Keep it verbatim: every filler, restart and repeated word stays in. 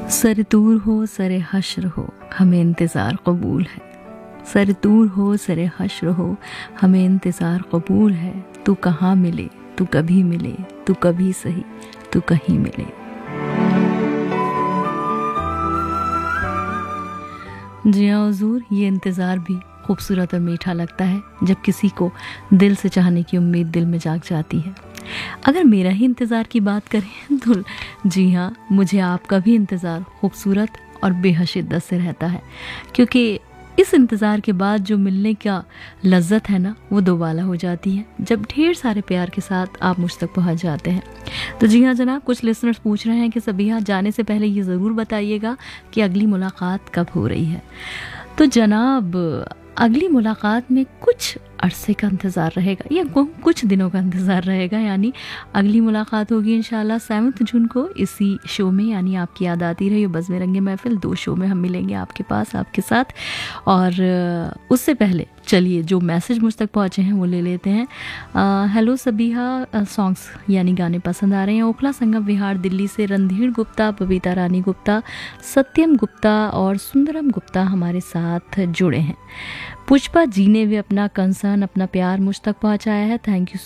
Sir दूर हो सरे हश्र हो हमें इंतज़ार कबूल है। सर दूर हो सरे हश्र हो हमें इंतज़ार कबूल है। तू कहाँ मिले तू कभी मिले तू कभी सही तू कहीं मिले। जी हाँ हुजूर, ये इंतज़ार भी खूबसूरत और मीठा लगता है जब किसी को दिल से चाहने की उम्मीद दिल में जाग जाती है। अगर मेरा ही इंतज़ार की बात करें तो जी हाँ, मुझे आपका भी इंतज़ार खूबसूरत और बेहद शिद्दत से रहता है, क्योंकि इस इंतज़ार के बाद जो मिलने का लज्जत है ना, वो दोबाला हो जाती है जब ढेर सारे प्यार के साथ आप मुझ तक पहुंच जाते हैं। तो जी हाँ जनाब, कुछ लिसनर्स पूछ रहे हैं कि सबिहा, जाने से पहले ये ज़रूर बताइएगा कि अगली मुलाकात कब हो रही है। तो जनाब, अगली मुलाकात में कुछ अरसे का इंतज़ार रहेगा या कुछ दिनों का इंतज़ार रहेगा। यानी अगली मुलाकात होगी इंशाल्लाह सेवन्थ जून को इसी शो में, यानी आपकी याद आती रही बज़्म रंगे महफिल। दो शो में हम मिलेंगे आपके पास आपके साथ। और उससे पहले चलिए जो मैसेज मुझ तक पहुँचे हैं वो ले लेते हैं। हेलो सबिहा, सॉन्ग्स यानी गाने पसंद आ रहे हैं। ओखला संगम विहार दिल्ली से रणधीर गुप्ता, बबीता रानी गुप्ता, सत्यम गुप्ता और सुंदरम गुप्ता हमारे साथ जुड़े हैं। पुष्पा जी ने भी अपना कंसर्न अपना प्यार मुझ तक पहुंचाया है। Thank you